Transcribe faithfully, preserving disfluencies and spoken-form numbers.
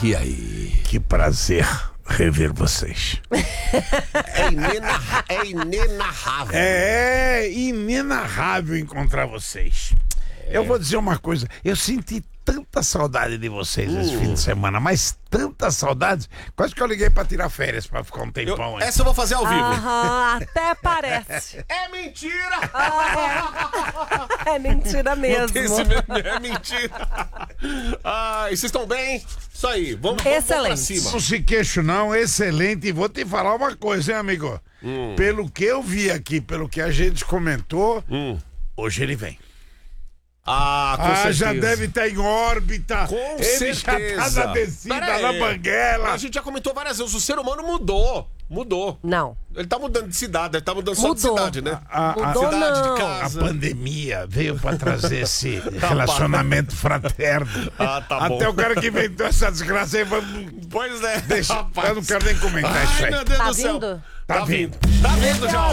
E aí? Que prazer rever vocês. É, inenarra- é inenarrável. É inenarrável encontrar vocês. É. Eu vou dizer uma coisa, eu senti tanta saudade de vocês esse Uh. fim de semana, mas tanta saudade, quase que eu liguei pra tirar férias, pra ficar um Eu- tempão aí. essa eu vou fazer ao vivo. Aham, até parece. É mentira! É mentira Não tem mesmo. esse meme, é mentira. Ai, vocês estão bem? Isso aí, vamos, vamos, vamos pra Excelente. cima. Não se queixo não, excelente. E vou te falar uma coisa, hein, amigo? Hum. Pelo que eu vi aqui, pelo que a gente comentou, Hum. hoje ele vem. Ah, com Ah, certeza. já deve estar em órbita. Com ele certeza. já tá na descida, Pera na aí. banguela. A gente já comentou várias vezes, o ser humano mudou. Mudou. Não. Ele tá mudando de cidade, ele tá mudando só de Mudou. cidade, né? A, a- Mudou cidade, não. de a casa. pandemia veio pra trazer esse relacionamento fraterno. Ah, tá bom. Até o cara que inventou essa desgraça aí, vamos Pois é. deixar. rapaz. Eu não quero nem comentar isso Ai, aí. meu Deus Tá do céu. vindo? Tá Tá vindo. Tá vindo já.